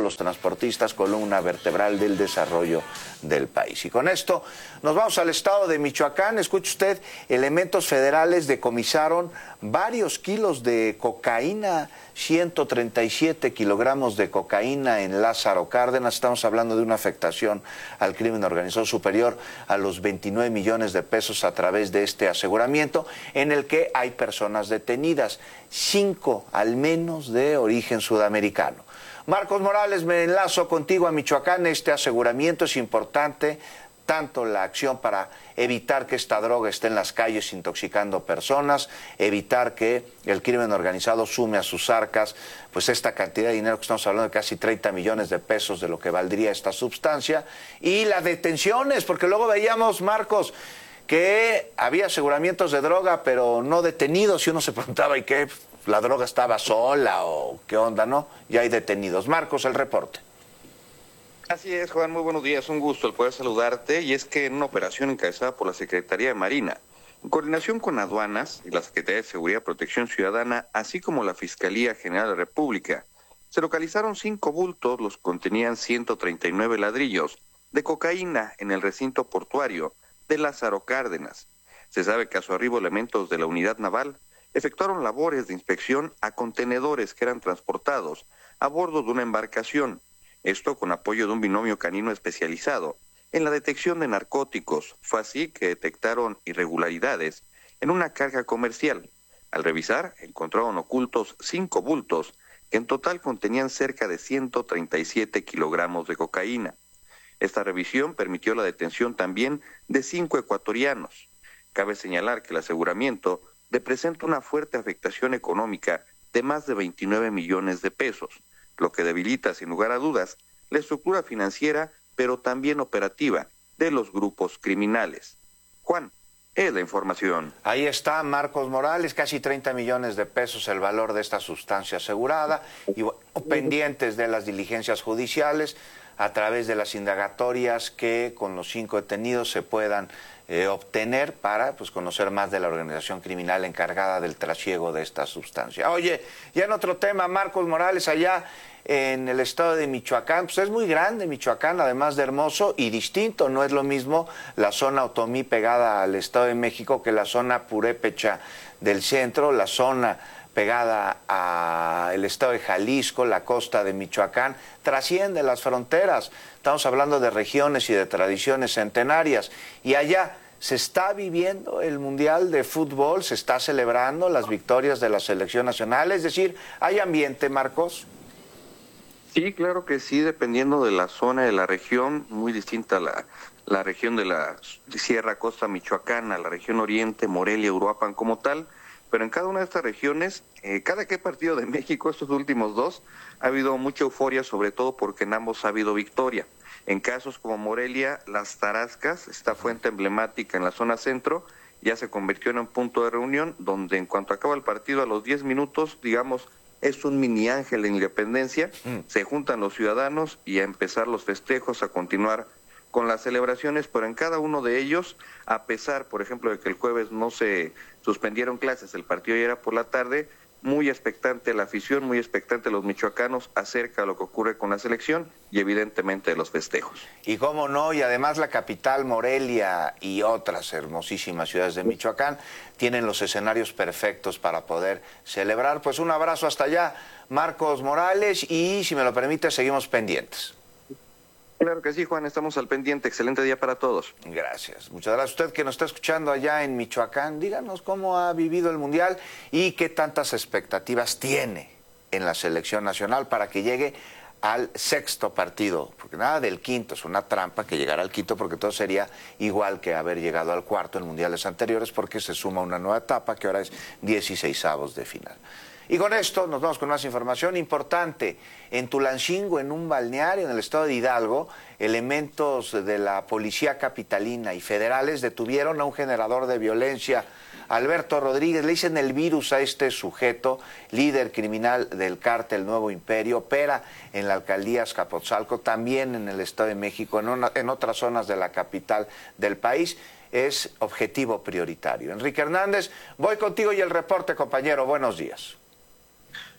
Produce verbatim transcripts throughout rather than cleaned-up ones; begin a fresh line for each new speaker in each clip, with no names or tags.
los transportistas, columna vertebral del desarrollo del país. Y con esto nos vamos al estado de Michoacán. Escuche usted, elementos federales decomisaron varios kilos de cocaína, ciento treinta y siete kilogramos de cocaína en Lázaro Cárdenas. Estamos hablando de una afectación al crimen organizado superior a los veintinueve millones de pesos a través de este aseguramiento, en el que hay personas detenidas, cinco al menos de origen sudamericano. Marcos Morales, me enlazo contigo a Michoacán. Este aseguramiento es importante, tanto la acción para evitar que esta droga esté en las calles intoxicando personas, evitar que el crimen organizado sume a sus arcas pues esta cantidad de dinero, que estamos hablando de casi treinta millones de pesos de lo que valdría esta sustancia, y las detenciones, porque luego veíamos, Marcos, que había aseguramientos de droga pero no detenidos, y uno se preguntaba, ¿y qué? ¿La droga estaba sola o qué onda, no? Ya hay detenidos. Marcos, el reporte.
Así es, Juan, muy buenos días, un gusto el poder saludarte. Y es que en una operación encabezada por la Secretaría de Marina, en coordinación con aduanas y la Secretaría de Seguridad y Protección Ciudadana, así como la Fiscalía General de la República, se localizaron cinco bultos, los que contenían ciento treinta y nueve ladrillos de cocaína en el recinto portuario de Lázaro Cárdenas. Se sabe que a su arribo elementos de la unidad naval efectuaron labores de inspección a contenedores que eran transportados a bordo de una embarcación. Esto con apoyo de un binomio canino especializado en la detección de narcóticos. Fue así que detectaron irregularidades en una carga comercial. Al revisar, encontraron ocultos cinco bultos que en total contenían cerca de ciento treinta y siete kilogramos de cocaína. Esta revisión permitió la detención también de cinco ecuatorianos. Cabe señalar que el aseguramiento representa una fuerte afectación económica de más de veintinueve millones de pesos, lo que debilita sin lugar a dudas la estructura financiera, pero también operativa, de los grupos criminales. Juan, es la información.
Ahí está Marcos Morales, casi treinta millones de pesos el valor de esta sustancia asegurada, y bueno, pendientes de las diligencias judiciales a través de las indagatorias que con los cinco detenidos se puedan eh, obtener para pues conocer más de la organización criminal encargada del trasiego de esta sustancia. Oye, ya en otro tema, Marcos Morales, allá en el estado de Michoacán, pues es muy grande Michoacán, además de hermoso y distinto. No es lo mismo la zona Otomí pegada al Estado de México que la zona Purépecha del centro, la zona pegada al estado de Jalisco, la costa de Michoacán, trasciende las fronteras. Estamos hablando de regiones y de tradiciones centenarias. Y allá se está viviendo el Mundial de Fútbol, se está celebrando las victorias de la selección nacional. Es decir, ¿hay ambiente, Marcos?
Sí, claro que sí, dependiendo de la zona de la región, muy distinta la, la región de la Sierra Costa Michoacana, la región Oriente, Morelia, Uruapan como tal. Pero en cada una de estas regiones, eh, cada que he partido de México, estos últimos dos, ha habido mucha euforia, sobre todo porque en ambos ha habido victoria. En casos como Morelia, Las Tarascas, esta fuente emblemática en la zona centro, ya se convirtió en un punto de reunión donde en cuanto acaba el partido a los diez minutos, digamos, es un mini ángel de independencia, mm. se juntan los ciudadanos y a empezar los festejos, a continuar con las celebraciones, pero en cada uno de ellos, a pesar, por ejemplo, de que el jueves no se suspendieron clases, el partido ya era por la tarde, muy expectante la afición, muy expectante los michoacanos acerca de lo que ocurre con la selección y evidentemente de los festejos.
Y cómo no, y además la capital, Morelia, y otras hermosísimas ciudades de Michoacán tienen los escenarios perfectos para poder celebrar. Pues un abrazo hasta allá, Marcos Morales, y si me lo permite, seguimos pendientes.
Claro que sí, Juan, estamos al pendiente. Excelente día para todos.
Gracias. Muchas gracias. Usted que nos está escuchando allá en Michoacán, díganos cómo ha vivido el Mundial y qué tantas expectativas tiene en la selección nacional para que llegue al sexto partido, porque nada del quinto, es una trampa que llegara al quinto, porque todo sería igual que haber llegado al cuarto en mundiales anteriores, porque se suma una nueva etapa que ahora es dieciseisavos de final. Y con esto nos vamos con más información importante. En Tulancingo, en un balneario en el estado de Hidalgo, elementos de la policía capitalina y federales detuvieron a un generador de violencia, Alberto Rodríguez. Le dicen el virus a este sujeto, líder criminal del cártel Nuevo Imperio, opera en la alcaldía Azcapotzalco, también en el Estado de México, en, una, en otras zonas de la capital del país. Es objetivo prioritario. Enrique Hernández, voy contigo y el reporte, compañero. Buenos días.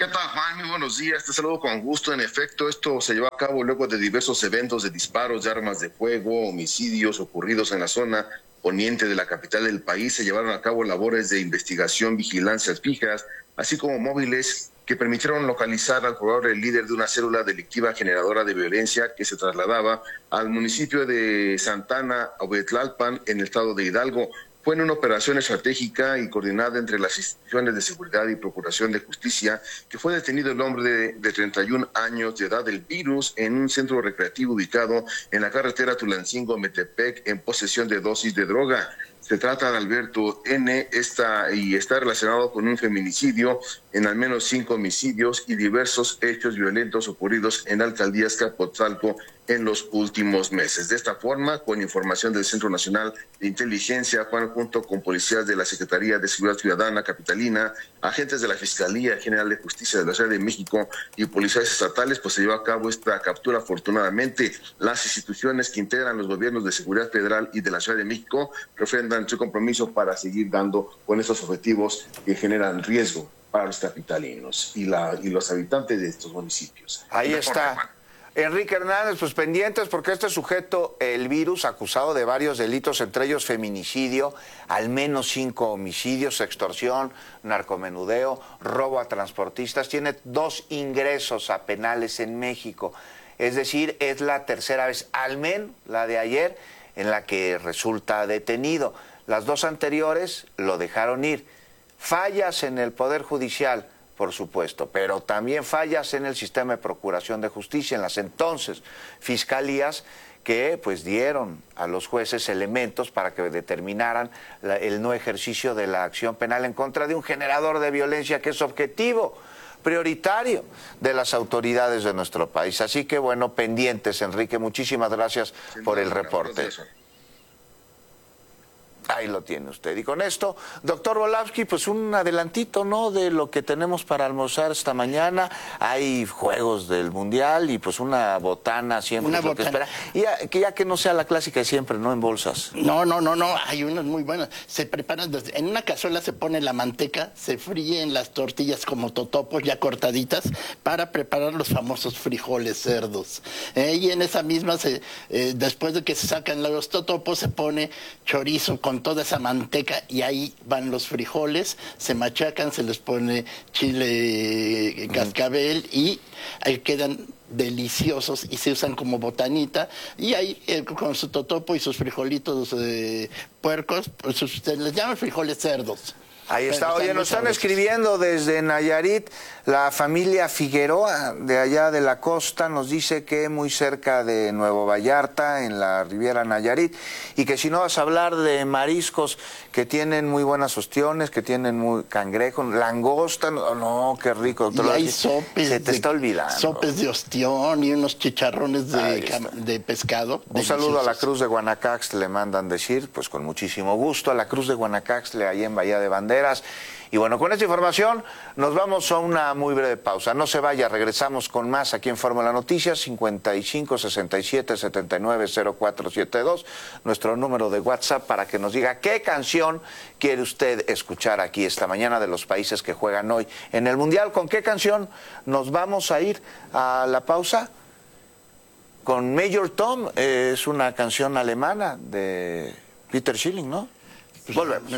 ¿Qué tal, Juan? Muy buenos días. Te saludo con gusto. En efecto, esto se llevó a cabo luego de diversos eventos de disparos de armas de fuego, homicidios ocurridos en la zona poniente de la capital del país. Se llevaron a cabo labores de investigación, vigilancias fijas, así como móviles que permitieron localizar al probable líder de una célula delictiva generadora de violencia que se trasladaba al municipio de Santana, Ahuetlalpan, en el estado de Hidalgo. Fue en una operación estratégica y coordinada entre las instituciones de seguridad y procuración de justicia que fue detenido el hombre de, de treinta y un años de edad del Virus en un centro recreativo ubicado en la carretera Tulancingo-Metepec en posesión de dosis de droga. Se trata de Alberto N. Esta, y está relacionado con un feminicidio, en al menos cinco homicidios y diversos hechos violentos ocurridos en la alcaldía Azcapotzalco en los últimos meses. De esta forma, con información del Centro Nacional de Inteligencia, Juan, junto con policías de la Secretaría de Seguridad Ciudadana Capitalina, agentes de la Fiscalía General de Justicia de la Ciudad de México y policías estatales, pues se llevó a cabo esta captura. Afortunadamente, las instituciones que integran los gobiernos de seguridad federal y de la Ciudad de México refrendan su compromiso para seguir dando con esos objetivos que generan riesgo para los capitalinos y, la, y los habitantes de estos municipios.
Ahí está. Enrique Hernández, pues pendientes porque este sujeto, el Virus, acusado de varios delitos, entre ellos feminicidio, al menos cinco homicidios, extorsión, narcomenudeo, robo a transportistas, tiene dos ingresos a penales en México. Es decir, es la tercera vez, al menos la de ayer, en la que resulta detenido. Las dos anteriores lo dejaron ir. Fallas en el Poder Judicial, por supuesto, pero también fallas en el sistema de procuración de justicia, en las entonces fiscalías que pues dieron a los jueces elementos para que determinaran la, el no ejercicio de la acción penal en contra de un generador de violencia que es objetivo prioritario de las autoridades de nuestro país. Así que bueno, pendientes, Enrique, muchísimas gracias por el reporte. Ahí lo tiene usted. Y con esto, doctor Volavsky, pues un adelantito, ¿no?, de lo que tenemos para almorzar esta mañana. Hay juegos del Mundial y pues una botana siempre
una
es lo
botana.
que espera. Y ya que, ya que no sea la clásica de siempre, ¿no?, en bolsas.
No, no, no, no, hay unas muy buenas. Se preparan, desde, en una cazuela se pone la manteca, se fríen las tortillas como totopos ya cortaditas para preparar los famosos frijoles cerdos. Eh, y en esa misma, se, eh, después de que se sacan los totopos, se pone chorizo con toda esa manteca y ahí van los frijoles, se machacan, se les pone chile cascabel y ahí quedan deliciosos y se usan como botanita y ahí eh, con su totopo y sus frijolitos eh, puercos, pues se les llaman frijoles cerdos.
Ahí está. Oye, nos están escribiendo desde Nayarit, la familia Figueroa, de allá de la costa, nos dice que muy cerca de Nuevo Vallarta, en la Riviera Nayarit, y que si no vas a hablar de mariscos que tienen muy buenas ostiones, que tienen muy cangrejo, langosta, no, no qué rico.
Y hay sopes.
Se te
de,
está olvidando.
Sopes de ostión y unos chicharrones de, de pescado.
Un saludo a la Cruz de Guanacaxtle, le mandan decir, pues con muchísimo gusto, a la Cruz de Guanacaxtle, allá en Bahía de Banderas. Y bueno, con esta información nos vamos a una muy breve pausa. No se vaya, regresamos con más aquí en Fórmula Noticias, cincuenta y cinco, sesenta y siete, setenta y nueve, cero cuatro siete dos, nuestro número de WhatsApp para que nos diga qué canción quiere usted escuchar aquí esta mañana de los países que juegan hoy en el Mundial. ¿Con qué canción nos vamos a ir a la pausa? Con Major Tom, eh, es una canción alemana de Peter Schilling, ¿no? Pues volvemos.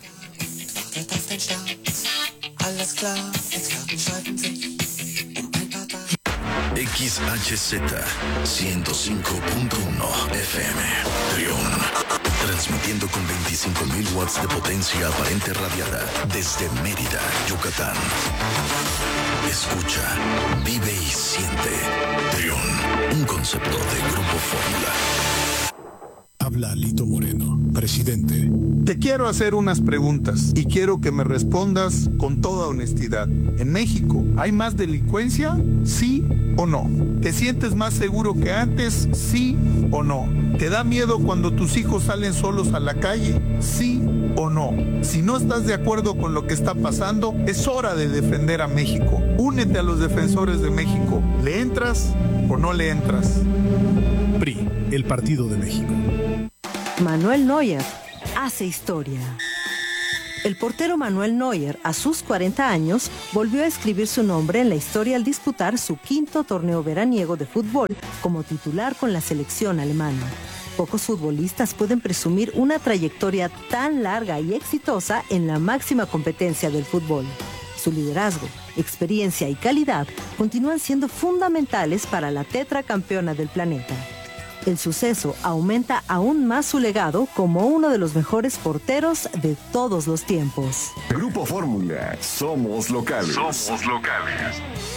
X H Z ciento cinco punto uno F M Trión, transmitiendo con veinticinco mil watts de potencia aparente radiada desde Mérida, Yucatán. Escucha, vive y siente. Trión, un concepto de Grupo Fórmula.
Habla Lito Moreno, presidente. Te quiero hacer unas preguntas y quiero que me respondas con toda honestidad. ¿En México hay más delincuencia? ¿Sí o no? ¿Te sientes más seguro que antes? ¿Sí o no? ¿Te da miedo cuando tus hijos salen solos a la calle? ¿Sí o no? Si no estás de acuerdo con lo que está pasando, es hora de defender a México. Únete a los defensores de México. ¿Le entras o no le entras? P R I, el Partido de México.
Manuel Neuer hace historia. El portero Manuel Neuer, a sus cuarenta años, volvió a escribir su nombre en la historia al disputar su quinto torneo veraniego de fútbol como titular con la selección alemana. Pocos futbolistas pueden presumir una trayectoria tan larga y exitosa en la máxima competencia del fútbol. Su liderazgo, experiencia y calidad continúan siendo fundamentales para la tetracampeona del planeta. El suceso aumenta aún más su legado como uno de los mejores porteros de todos los tiempos.
Grupo Fórmula, somos locales.
Somos locales.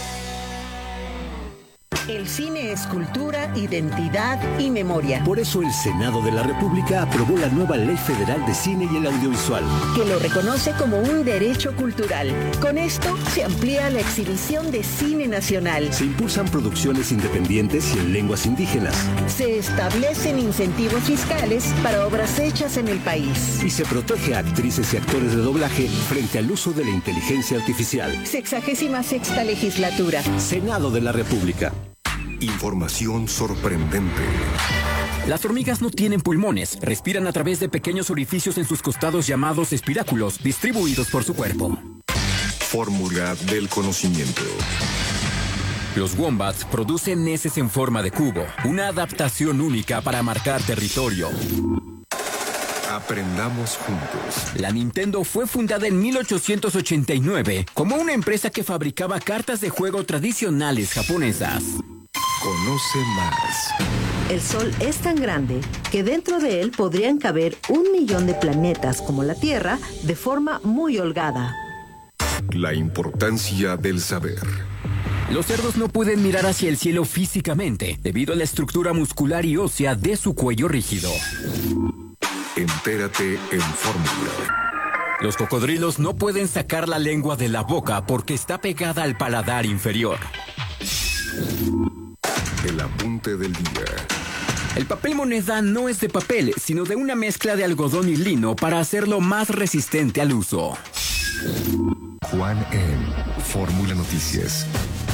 El cine es cultura, identidad y memoria.
Por eso el Senado de la República aprobó la nueva Ley Federal de Cine y el Audiovisual,
que lo reconoce como un derecho cultural. Con esto se amplía la exhibición de cine nacional.
Se impulsan producciones independientes y en lenguas indígenas.
Se establecen incentivos fiscales para obras hechas en el país.
Y se protege a actrices y actores de doblaje frente al uso de la inteligencia artificial.
Sexagésima sexta legislatura.
Senado de la República.
Información sorprendente.
Las hormigas no tienen pulmones, respiran a través de pequeños orificios en sus costados llamados espiráculos, distribuidos por su cuerpo.
Fórmula del conocimiento.
Los wombats producen heces en forma de cubo, una adaptación única para marcar territorio.
Aprendamos juntos.
La Nintendo fue fundada en mil ochocientos ochenta y nueve como una empresa que fabricaba cartas de juego tradicionales japonesas.
Conoce más.
El Sol es tan grande que dentro de él podrían caber un millón de planetas como la Tierra de forma muy holgada.
La importancia del saber.
Los cerdos no pueden mirar hacia el cielo físicamente debido a la estructura muscular y ósea de su cuello rígido.
Entérate en Fórmula.
Los cocodrilos no pueden sacar la lengua de la boca porque está pegada al paladar inferior.
El apunte del día.
El papel moneda no es de papel, sino de una mezcla de algodón y lino para hacerlo más resistente al uso.
Juan en Fórmula Noticias.